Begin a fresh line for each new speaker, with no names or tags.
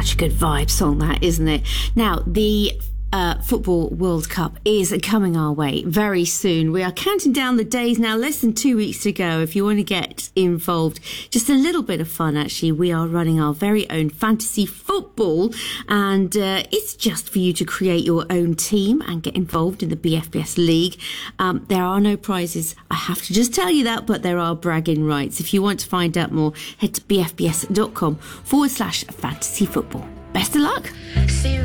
such a good vibe song, that, isn't it? Now, the Football World Cup is coming our way very soon. We are counting down the days now, less than 2 weeks to go. If you want to get involved, just a little bit of fun actually, we are running our very own fantasy football, and it's just for you to create your own team and get involved in the BFBS League. There are no prizes, I have to just tell you that, but there are bragging rights. If you want to find out more, head to bfbs.com/fantasy football. Best of luck.